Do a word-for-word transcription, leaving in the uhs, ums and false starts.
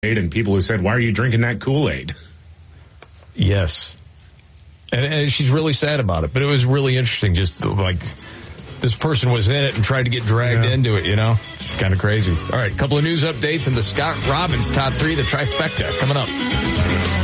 and people who said, why are you drinking that Kool-Aid? Yes. And, and she's really sad about it. But it was really interesting. Just like this person was in it and tried to get dragged yeah. into it, you know? It's kind of crazy. All right, a couple of news updates and the Scott Robbins top three, the trifecta, coming up.